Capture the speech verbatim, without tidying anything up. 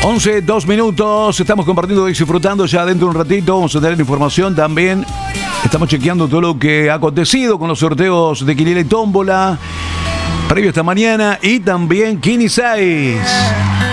once, dos minutos. Estamos compartiendo y disfrutando ya dentro de un ratito. Vamos a tener información también. Estamos chequeando todo lo que ha acontecido con los sorteos de Quiniela y Tómbola previo esta mañana. Y también Kini seis.